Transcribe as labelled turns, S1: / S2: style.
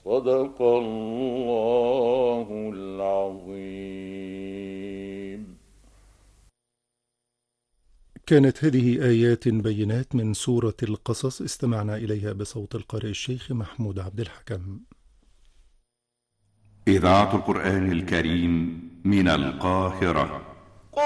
S1: صدق الله العظيم.
S2: كانت هذه آيات بينات من سورة القصص استمعنا إليها بصوت القارئ الشيخ محمود عبد الحكم.
S3: إذاعة القرآن الكريم من القاهرة.